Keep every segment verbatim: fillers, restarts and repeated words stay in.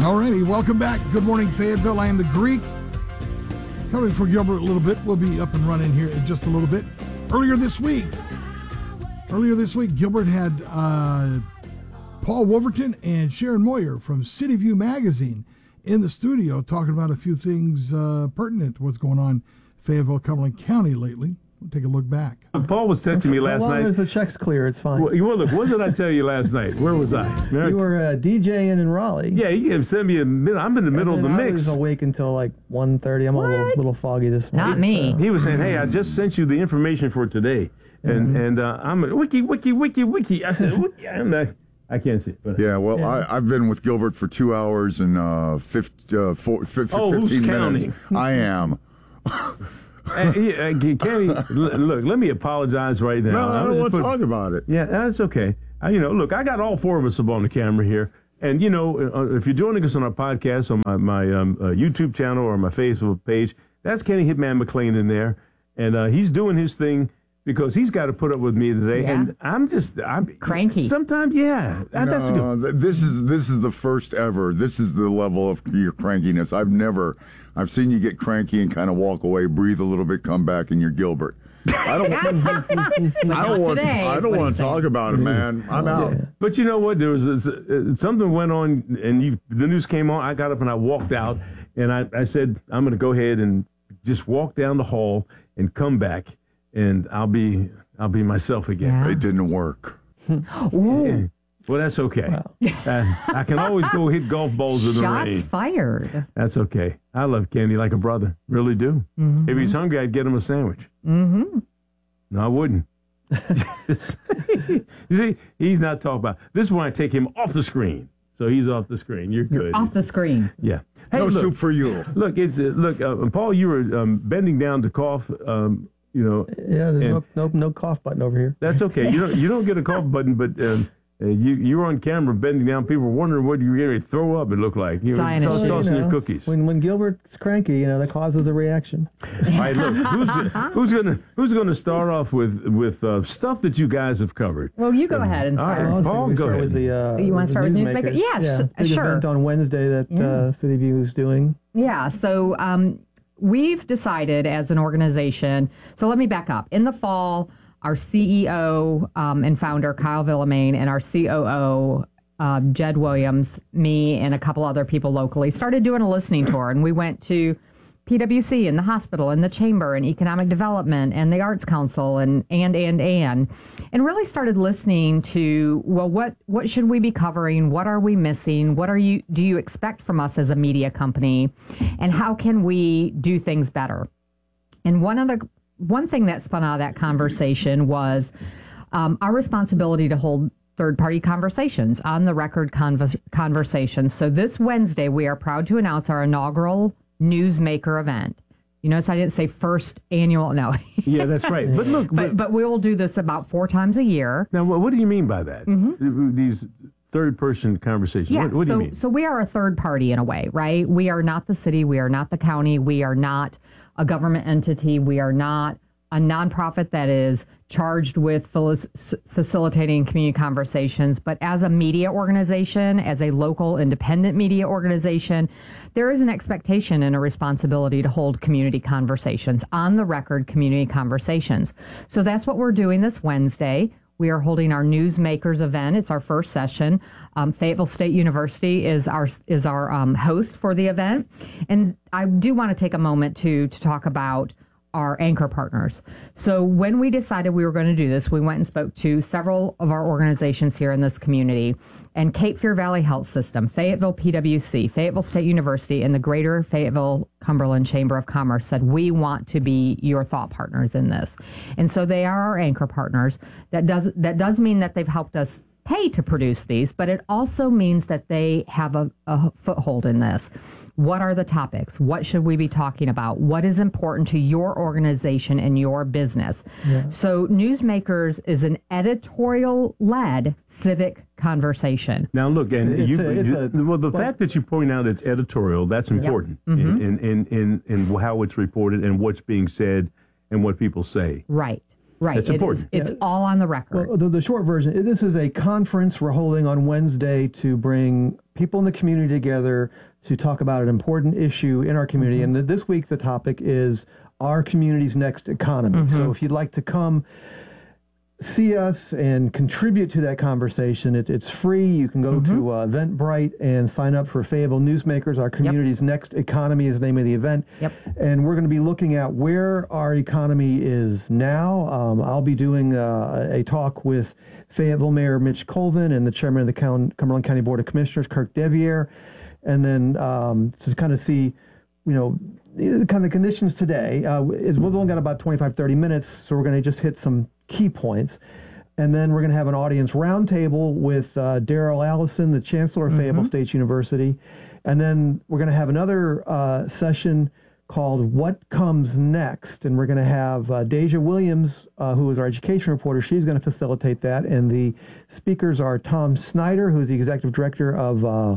All righty, welcome back. Good morning, Fayetteville. I am the Greek. Coming for Gilbert a little bit. We'll be up and running here in just a little bit. Earlier this week, earlier this week, Gilbert had uh, Paul Wolverton and Sharon Moyer from City View Magazine in the studio talking about a few things uh, pertinent to what's going on in Fayetteville, Cumberland County lately. We'll take a look back. Paul was texting me last night. As long night. as the check's clear, it's fine. Well, well, look, what did I tell you last night? Where was I? You were uh, DJing in Raleigh. Yeah, he sent me a minute. I'm in the middle of the I mix. I was awake until like one thirty. I'm what? a little, little foggy this morning. Not me. So. He was saying, hey, I just sent you the information for today. And mm-hmm. and uh, I'm a wiki, wiki, wiki, wiki. I said, wiki. I'm not, I can't see it. But, yeah, well, yeah. I, I've been with Gilbert for two hours and uh, fifty, uh, four, fifty, oh, fifteen who's minutes. Counting? I am. Hey, uh, Kenny, look, let me apologize right now. No, I don't want to talk about it. Yeah, that's okay. I, you know, look, I got all four of us up on the camera here. And, you know, uh, if you're joining us on our podcast, on my, my um, uh, YouTube channel or my Facebook page, that's Kenny Hitman McLean in there. And uh, he's doing his thing because he's got to put up with me today. Yeah. And I'm just I'm cranky. Sometimes, yeah. That, no, that's good. This is, this is the first ever. This is the level of your crankiness. I've never... I've seen you get cranky and kind of walk away, breathe a little bit, come back, and you're Gilbert. I don't. I don't want. Today, I don't want to talk about it, man. I'm out. But you know what? There was a, uh, something went on, and you, the news came on. I got up and I walked out, and I, I said, I'm going to go ahead and just walk down the hall and come back, and I'll be I'll be myself again. Yeah. It didn't work. Yeah. Well, that's okay. Wow. Uh, I can always go hit golf balls in the Shots rain. Shots fired. That's okay. I love Kenny like a brother. Really do. Mm-hmm. If he's hungry, I'd get him a sandwich. Mm-hmm. No, I wouldn't. You see, he's not talking about. This is when I take him off the screen. So he's off the screen. You're good. You're off the screen. Yeah. Hey, no look, soup for you. Look, it's uh, look, uh, Paul. You were um, bending down to cough. Um, you know. Yeah, there's no, no no cough button over here. That's okay. You don't you don't get a cough button, but. Um, Uh, you you were on camera bending down. People were wondering what you were going to throw up. It looked like you were Dying toss, well, tossing you know, your cookies. When when Gilbert's cranky, you know that causes a reaction. All right, look, who's who's gonna who's gonna start off with with uh, stuff that you guys have covered? Well, you go um, ahead and start. All right, Paul, we go start ahead. With the, uh, you want to start with Newsmaker? Yeah, yeah sh- big sure. Event on Wednesday that yeah. uh, City View is doing. Yeah, so um, we've decided as an organization. So let me back up. In the fall, our C E O um, and founder Kyle Villamain and our C O O. Uh, Jed Williams, me, and a couple other people locally started doing a listening tour, and we went to P W C and the hospital and the chamber and economic development and the arts council and and and and and really started listening to, well, what what should we be covering? What are we missing? What are you do you expect from us as a media company? And how can we do things better? And one of the one thing that spun out of that conversation was um, our responsibility to hold third-party conversations, on the record convers- conversations. So this Wednesday, we are proud to announce our inaugural Newsmaker event. You notice I didn't say first annual, no. Yeah, that's right. But look, but, but, but we will do this about four times a year. Now, what, what do you mean by that? Mm-hmm. These third-person conversations. Yeah, what, what so, do you mean? So we are a third party in a way, right? We are not the city. We are not the county. We are not a government entity. We are not a nonprofit that is charged with facilitating community conversations. But as a media organization, as a local independent media organization, there is an expectation and a responsibility to hold community conversations, on the record community conversations. So that's what we're doing this Wednesday. We are holding our Newsmakers event. It's our first session. Um, Fayetteville State University is our is our um, host for the event. And I do want to take a moment to to talk about our anchor partners. So when we decided we were going to do this, we went and spoke to several of our organizations here in this community, and Cape Fear Valley Health System, Fayetteville P W C, Fayetteville State University, and the Greater Fayetteville Cumberland Chamber of Commerce said, we want to be your thought partners in this. And so they are our anchor partners. That does that does mean that they've helped us pay to produce these, but it also means that they have a, a foothold in this. What are the topics? What should we be talking about? What is important to your organization and your business? Yeah. So Newsmakers is an editorial-led civic conversation. Now, look, and it's you, a, it's you a, well, the well, fact that you point out it's editorial, that's important yep. mm-hmm. in, in, in, in, in how it's reported and what's being said and what people say. Right. Right. It's It important. is- it's Yeah. all on the record. Well, the, the short version, this is a conference we're holding on Wednesday to bring people in the community together to talk about an important issue in our community. Mm-hmm. And th- this week, the topic is our community's next economy. Mm-hmm. So if you'd like to come see us and contribute to that conversation, it, it's free. You can go Mm-hmm. to uh, Eventbrite and sign up for Fayetteville Newsmakers. Our community's next economy is the name of the event. Yep. And we're going to be looking at where our economy is now. Um, I'll be doing uh, a talk with Fayetteville Mayor Mitch Colvin and the chairman of the Count- Cumberland County Board of Commissioners, Kirk Deviere, and then um, to kind of see, you know, the kind of conditions today. Uh, is we've only got about twenty-five, thirty minutes, so we're going to just hit some key points. And then we're going to have an audience roundtable with uh, Daryl Allison, the Chancellor of Fayetteville State University. And then we're going to have another uh, session called What Comes Next? And we're going to have uh, Deja Williams, uh, who is our education reporter. She's going to facilitate that. And the speakers are Tom Snyder, who's the executive director of, uh,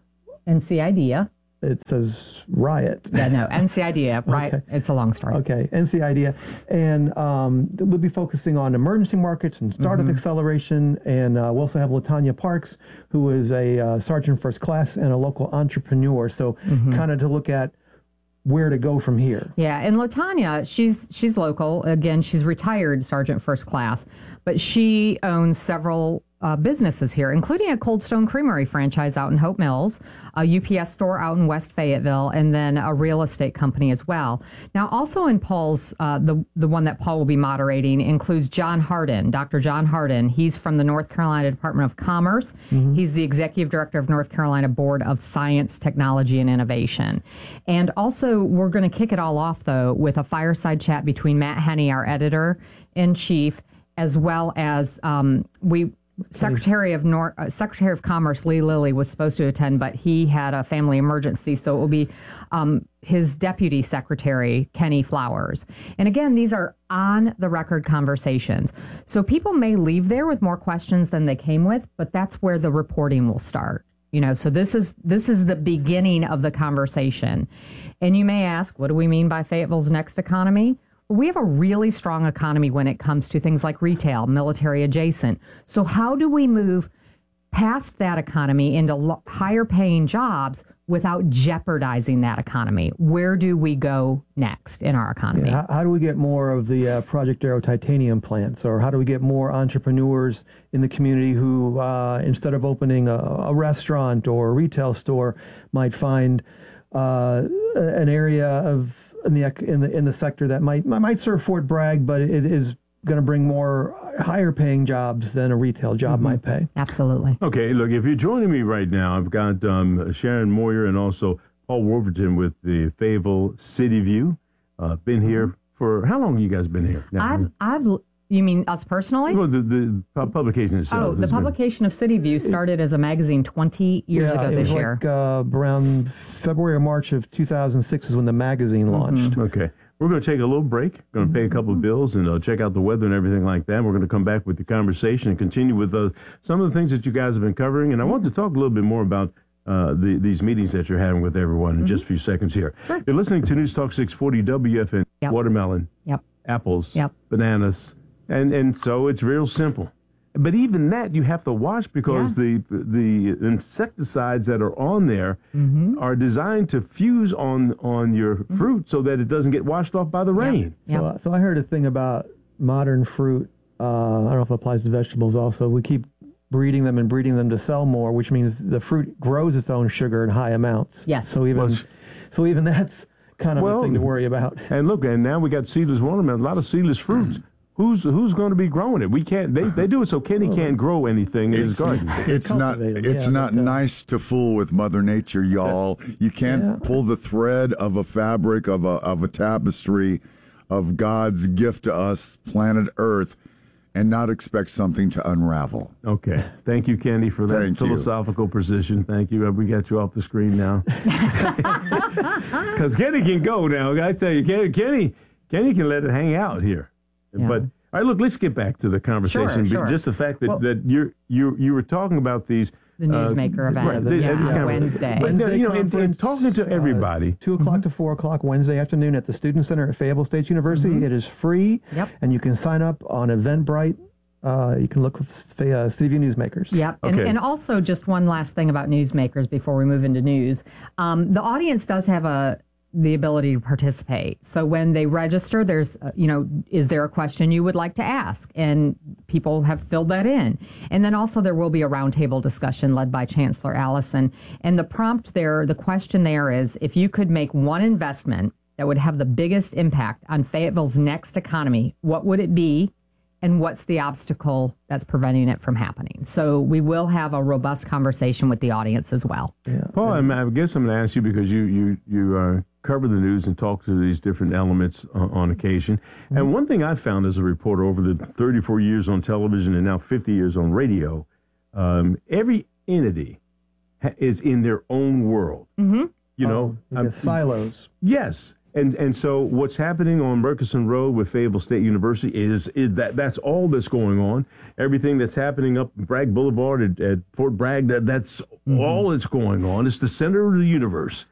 N C I D A. it says Riot. Yeah, no, N C I D A, right? Okay. It's a long story. Okay, N C I D A. And um, we'll be focusing on emergency markets and startup acceleration. And uh, we'll also have Latanya Parks, who is a uh, sergeant first class and a local entrepreneur. So kind of to look at where to go from here. Yeah, and Latanya, she's she's local. Again, she's retired Sergeant First Class, but she owns several uh, businesses here, including a Cold Stone Creamery franchise out in Hope Mills, a U P S store out in West Fayetteville, and then a real estate company as well. Now, also in Paul's, uh, the the one that Paul will be moderating includes John Hardin, Doctor John Hardin. He's from the North Carolina Department of Commerce. Mm-hmm. He's the executive director of North Carolina Board of Science, Technology, and Innovation. And also, we're going to kick it all off, though, with a fireside chat between Matt Henney, our editor-in-chief, as well as um, we... Secretary of Nor- uh, Secretary of Commerce Lee Lilly was supposed to attend, but he had a family emergency, so it will be um, his deputy secretary, Kenny Flowers. And again, these are on-the-record conversations. So people may leave there with more questions than they came with, but that's where the reporting will start. You know, so this is this is the beginning of the conversation. And you may ask, what do we mean by Fayetteville's next economy? We have a really strong economy when it comes to things like retail, military adjacent. So how do we move past that economy into lo- higher paying jobs without jeopardizing that economy? Where do we go next in our economy? Yeah, how, how do we get more of the uh, Project Arrow titanium plants, or how do we get more entrepreneurs in the community who, uh, instead of opening a, a restaurant or a retail store, might find uh, an area of in the in the in the sector that might might serve Fort Bragg, but it is going to bring more higher paying jobs than a retail job mm-hmm. might pay. Absolutely. Okay, look, if you're joining me right now, I've got um, Sharon Moyer and also Paul Wolverton with the Fayetteville City View. Uh, been mm-hmm. here for how long? Have you guys been here? Now, I've I've. You mean us personally? Well, the, the publication itself. Oh, the publication been... of City View started as a magazine twenty years yeah, ago it this was year. Like, uh, around February or March of two thousand six is when the magazine launched. Mm-hmm. Okay. We're going to take a little break, going to pay a couple of bills, and uh, check out the weather and everything like that. We're going to come back with the conversation and continue with uh, some of the things that you guys have been covering. And I want to talk a little bit more about uh, the, these meetings that you're having with everyone in mm-hmm. just a few seconds here. Sure. You're listening to News Talk six forty W F N. Yep. Watermelon, yep. apples, yep. bananas. And and so it's real simple. But even that you have to watch because yeah. the the insecticides that are on there mm-hmm. are designed to fuse on, on your mm-hmm. fruit so that it doesn't get washed off by the rain. Yep. So, yep. so I heard a thing about modern fruit. Uh, I don't know if it applies to vegetables also. We keep breeding them and breeding them to sell more, which means the fruit grows its own sugar in high amounts. Yes. So even well, so even that's kind of well, a thing to worry about. And look, and now we got seedless watermelon, a lot of seedless fruits. Who's who's going to be growing it? We can't. They they do it so Kenny can't grow anything in his garden. It's not. It's yeah, not but, uh, nice to fool with Mother Nature, y'all. You can't yeah. pull the thread of a fabric of a of a tapestry of God's gift to us, planet Earth, and not expect something to unravel. Okay. Thank you, Kenny, for that Thank philosophical you. precision. Thank you. We got you off the screen now. Because Kenny can go now. I tell you, Kenny, Kenny, Kenny can let it hang out here. Yeah. But all right, look, let's get back to the conversation. Sure, sure. Just the fact that, well, that you're, you you were talking about these The Newsmaker event, right, they- yeah, they just kind of- Wednesday. But, Wednesday you know, and, and conference, talking to everybody. Two o'clock to four o'clock Wednesday afternoon at the Student Center at Fayetteville State University. It is free, Yep. and you can sign up on Eventbrite. Uh, you can look for uh, City View Newsmakers. Yep. And, Okay. and also, just one last thing about newsmakers before we move into news. Um, the audience does have a the ability to participate. So when they register, there's, uh, you know, is there a question you would like to ask? And people have filled that in. And then also there will be a roundtable discussion led by Chancellor Allison. And the prompt there, the question there is, if you could make one investment that would have the biggest impact on Fayetteville's next economy, what would it be? And what's the obstacle that's preventing it from happening? So we will have a robust conversation with the audience as well. Yeah. Paul, I'm- I guess I'm going to ask you because you you you uh, cover the news and talk to these different elements uh, on occasion. Mm-hmm. And one thing I found as a reporter over the thirty-four years on television and now fifty years on radio, um, every entity ha- is in their own world. Mm-hmm. You know, You um, get silos. yes. And and so what's happening on Murchison Road with Fayetteville State University is, is that that's all that's going on. Everything that's happening up Bragg Boulevard at, at Fort Bragg, that that's mm-hmm. all that's going on. It's the center of the universe.